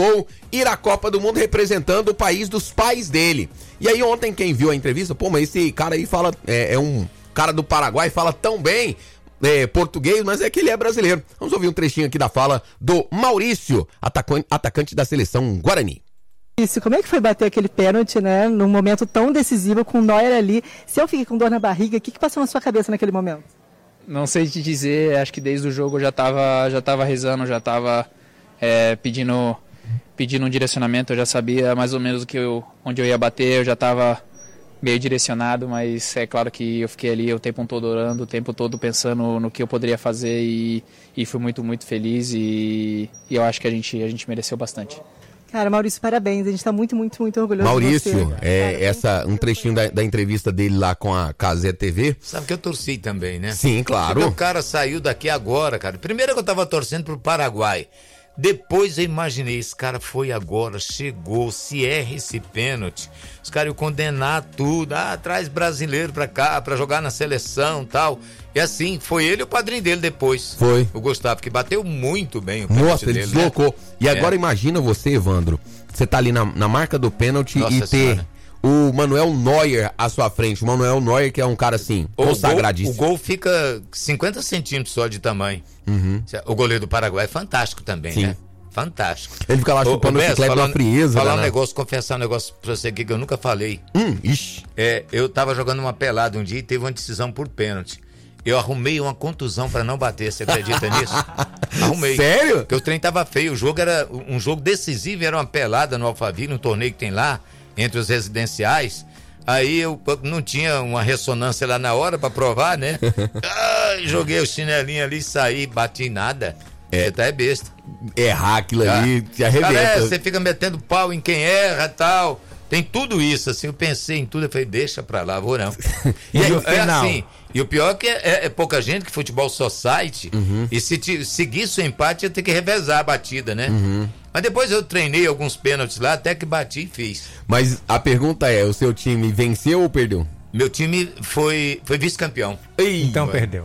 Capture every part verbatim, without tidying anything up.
buscou ir à Copa do Mundo representando o país dos pais dele. E aí ontem quem viu a entrevista, pô, mas esse cara aí fala, é, é um cara do Paraguai, fala tão bem é, português, mas é que ele é brasileiro. Vamos ouvir um trechinho aqui da fala do Maurício, atacante, atacante da seleção Guarani. Isso, como é que foi bater aquele pênalti, né, num momento tão decisivo com o Neuer ali? Se eu fiquei com dor na barriga, o que, que passou na sua cabeça naquele momento? Não sei te dizer, acho que desde o jogo eu já estava já tava rezando, já estava é, pedindo, pedindo um direcionamento, eu já sabia mais ou menos que eu, onde eu ia bater, eu já estava meio direcionado, mas é claro que eu fiquei ali o tempo todo orando, o tempo todo pensando no que eu poderia fazer e, e fui muito, muito feliz e, e eu acho que a gente, a gente mereceu bastante. Cara, Maurício, parabéns. A gente tá muito, muito, muito orgulhoso Maurício, de você. Maurício, é, essa, um trechinho da, da entrevista dele lá com a Cazé T V. Sabe que eu torci também, né? Sim, claro. O cara saiu daqui agora, cara. Primeiro que eu tava torcendo pro Paraguai. Depois eu imaginei, esse cara foi agora, chegou, se erra esse pênalti, os caras iam condenar tudo, ah, traz brasileiro pra cá, pra jogar na seleção e tal. E assim, foi ele e o padrinho dele depois. Foi. O Gustavo, que bateu muito bem o pênalti. Nossa, ele dele, deslocou. Né? E agora é. Imagina você, Evandro, você tá ali na, na marca do pênalti Nossa e ter senhora. o Manuel Neuer à sua frente. O Manuel Neuer, que é um cara assim, o consagradíssimo. Gol, o gol fica cinquenta centímetros só de tamanho. Uhum. O goleiro do Paraguai é fantástico também, Sim. né? Fantástico. Ele fica lá chupando o chiclete na frieza. Falar né? um negócio, confessar um negócio pra você aqui que eu nunca falei. Hum, ixi. É, eu tava jogando uma pelada um dia e teve uma decisão por pênalti. Eu arrumei uma contusão pra não bater, você acredita nisso? Arrumei. Sério? Porque o trem tava feio, o jogo era um jogo decisivo, era uma pelada no Alphaville, um torneio que tem lá, entre os residenciais. Aí eu não tinha uma ressonância lá na hora pra provar, né? Ai, joguei o chinelinho ali, saí, bati em nada. É. Você tá é besta. Errar aquilo ali, te arrebenta. Cara, é, você fica metendo pau em quem erra e tal. Tem tudo isso, assim, eu pensei em tudo, eu falei, deixa pra lá, vou não. E, e aí, é final? Assim, e o pior é que é, é pouca gente, que futebol society, uhum. E se te, seguisse o empate, ia ter que revezar a batida, né? Uhum. Mas depois eu treinei alguns pênaltis lá, até que bati e fiz. Mas a pergunta é, o seu time venceu ou perdeu? Meu time foi, foi vice-campeão. Ei, então ué. Perdeu.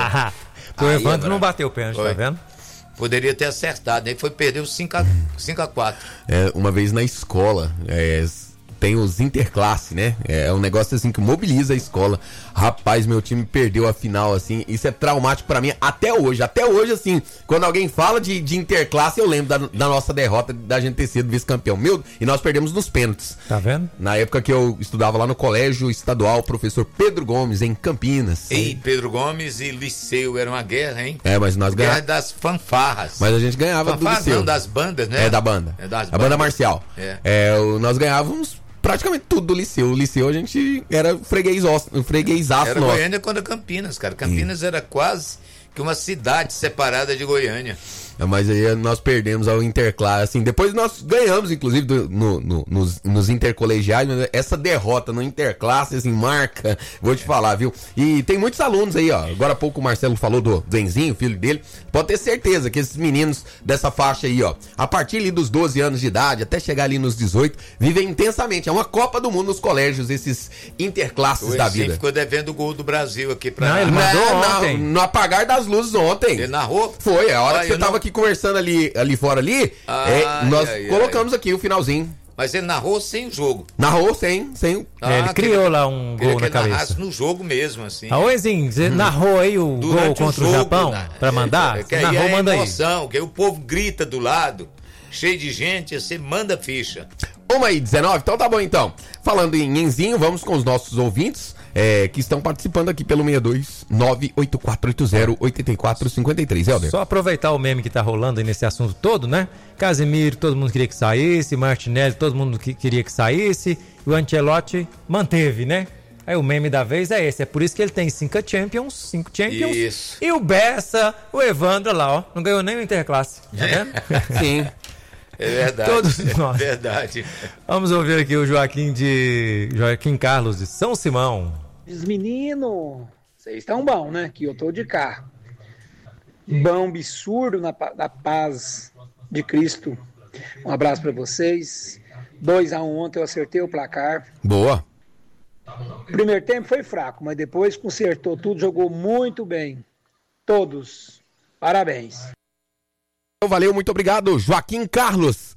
O Evandro não bateu o pênalti, foi. Tá vendo? Poderia ter acertado, aí foi perder os cinco a quatro. É, uma vez na escola, é, tem os interclasse, né? É um negócio assim que mobiliza a escola. Rapaz, meu time perdeu a final, assim. Isso é traumático pra mim até hoje. Até hoje, assim, quando alguém fala de, de interclasse, eu lembro da, da nossa derrota, da gente ter sido vice-campeão. Meu, e nós perdemos nos pênaltis. Tá vendo? Na época que eu estudava lá no Colégio Estadual Professor Pedro Gomes, em Campinas. Ei, Pedro Gomes e Liceu, era uma guerra, hein? É, mas nós ganhávamos. Guerra das fanfarras. Mas a gente ganhava fanfarras, do Liceu. Não, das bandas, né? É, da banda. É das a bandas. banda marcial. É. É, nós ganhávamos praticamente tudo do Liceu. O Liceu a gente era freguês, freguesaço Era nosso. Goiânia contra Campinas, cara. Campinas Sim. era quase que uma cidade separada de Goiânia. Mas aí nós perdemos ao interclasse, assim, depois nós ganhamos, inclusive, do, no, no, nos, nos intercolegiais, mas essa derrota no interclasse, assim, marca, vou te é. falar, viu? E tem muitos alunos aí, ó, agora há pouco o Marcelo falou do, do Enzinho, filho dele, pode ter certeza que esses meninos dessa faixa aí, ó, a partir ali dos doze anos de idade, até chegar ali nos dezoito, vivem intensamente, é uma Copa do Mundo nos colégios, esses interclasses o da vida. Ficou devendo o gol do Brasil aqui pra... Não, ele mandou não, ontem. Não, no apagar das luzes ontem. Ele narrou? Foi, a hora ah, que você tava não... aqui conversando ali, ali fora ali, ah, é, nós ai, colocamos ai. aqui o finalzinho. Mas ele narrou sem o jogo. Narrou sem, sem. Ah, ele criou ele, lá um gol na cabeça. No jogo mesmo, assim. Ah, Oezinho, você hum. narrou aí o Durante gol contra o, jogo, o Japão na... pra mandar? É, que narrou, aí é manda emoção, aí. Que aí o povo grita do lado, cheio de gente, você manda ficha. uma e dezenove, então tá bom então. Falando em Enzinho, vamos com os nossos ouvintes. É, que estão participando aqui pelo seis dois nove oito quatro oito zero oito quatro cinco três, Helder. Só aproveitar o meme que tá rolando aí nesse assunto todo, né? Casemiro, todo mundo queria que saísse, Martinelli, todo mundo que queria que saísse, e o Ancelotti manteve, né? Aí o meme da vez é esse, é por isso que ele tem cinco Champions, cinco Champions, isso. E o Bessa, o Evandro lá, ó, não ganhou nem o Interclasse, tá vendo? Sim. É verdade. Todos nós. É verdade. Vamos ouvir aqui o Joaquim de Joaquim Carlos de São Simão. Diz, menino, vocês estão bom, né? Que eu tô de carro. Bom, absurdo na, na paz de Cristo. Um abraço para vocês. dois a um ontem eu acertei o placar. Boa. Primeiro tempo foi fraco, mas depois consertou tudo, jogou muito bem. Todos. Parabéns. Valeu, muito obrigado, Joaquim Carlos.